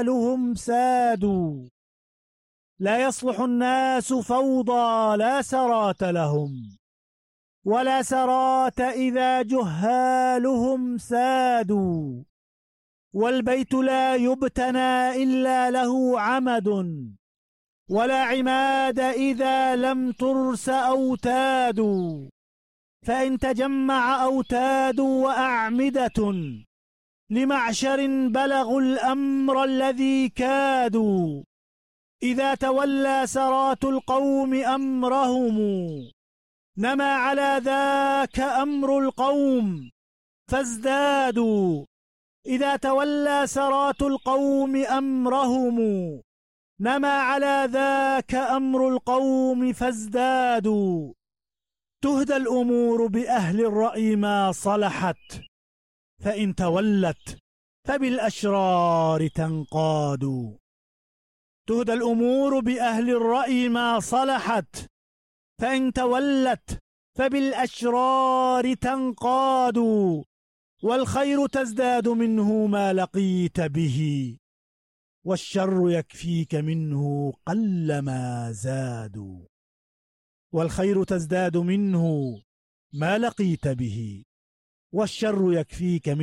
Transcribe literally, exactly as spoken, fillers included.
جهالهم سادوا. لا يصلح الناس فوضى لا سرات لهم، ولا سرات إذا جهالهم سادوا. والبيت لا يبتنى إلا له عمد، ولا عماد إذا لم ترس أوتاد. فإن تجمع أوتاد وأعمدة لمعشر بلغوا الأمر الذي كادوا. إذا تولى سرات القوم أمرهم نما على ذاك أمر القوم فازدادوا. إذا تولى سرات القوم أمرهم نما على ذاك أمر القوم فازدادوا. تهدى الأمور بأهل الرأي ما صلحت، فإن تولت فبالأشرار تنقاد. تهدى الأمور بأهل الرأي ما صلحت، فإن تولت فبالأشرار تنقاد. والخير تزداد منه ما لقيت به، والشر يكفيك منه قلما زاد. والخير تزداد منه ما لقيت به، والشر يكفيك منه